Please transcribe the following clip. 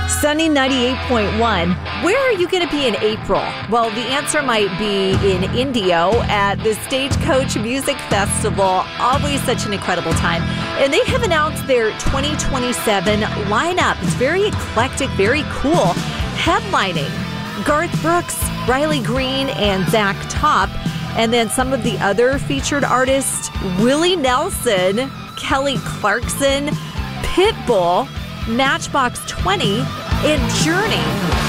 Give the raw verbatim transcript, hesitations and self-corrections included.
Sunny ninety-eight point one. Where are you going to be in April? Well, the answer might be in Indio at the Stagecoach Music Festival. Always such an incredible time. And they have announced their twenty twenty-seven lineup. It's very eclectic, very cool. Headlining Garth Brooks, Riley Green, and Zach Top. And then some of the other featured artists, Willie Nelson, Kelly Clarkson, Pitbull, Matchbox twenty, and Journey.